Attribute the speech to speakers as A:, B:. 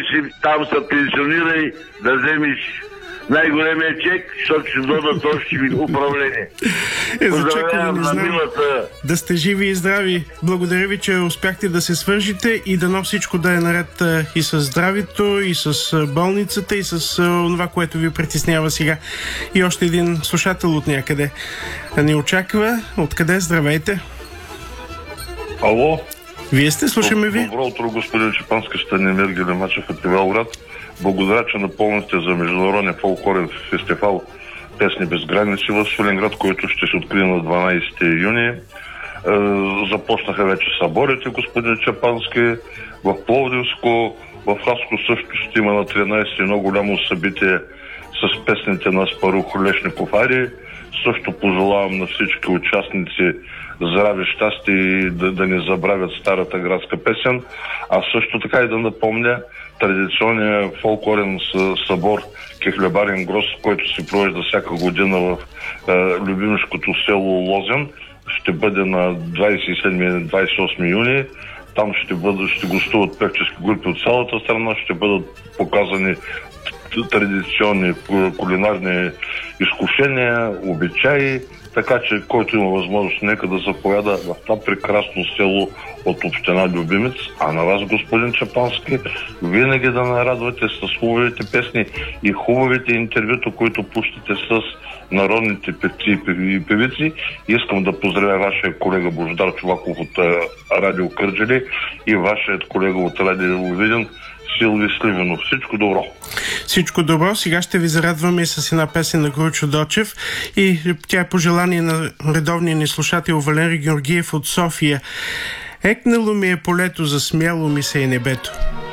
A: си там се пенсионирай, да вземеш най-големия чек, защото ще дадат още управление.
B: Поздравявам на милата. Да сте живи и здрави. Благодаря ви, че успяхте да се свържите и дано всичко да е наред и с здравето, и с болницата, и с това, което ви притеснява сега. И още един слушател от някъде ни очаква. Откъде? Здравейте.
C: Ало.
B: Вие сте, слушаме ви.
C: Добро утро, господин Чепански, Станимир Гелемачев от Ивайловград. Благодаря, че напълнихте за международния фолклорен фестивал Песни без граници в Свиленград, който ще се открие на 12 юни. Започнаха вече съборите, господин Чепански. В Пловдивско, в Хаско също ще има на 13 едно голямо събитие с песните на Спарух Лешников Ари. Също пожелавам на всички участници здраве, щастие и да не забравят старата градска песен. А също така и да напомня традиционния фолклорен събор Кехлебарен Гроз, който се провежда всяка година в любимешкото село Лозен. Ще бъде на 27-28 юни. Там ще гостуват певчески групи от цялата страна, ще бъдат показани традиционни кулинарни изкушения, обичаи, така че който има възможност, нека да заповяда в това прекрасно село от община Любимец. А на вас, господин Чепански, винаги да нарадвате с хубавите песни и хубавите интервюта, които пущате с народните певци и певици. Искам да поздравя вашия колега Божидар Чуваков от Радио Кърджали и вашият колега от Радио Видин Силви Сливенов. Всичко добро!
B: Всичко добро. Сега ще ви зарадваме с една песен на Гручо Дочев и тя е пожелание на редовния ни слушател Валери Георгиев от София. Екнало ми е полето, засмяло ми се е небето.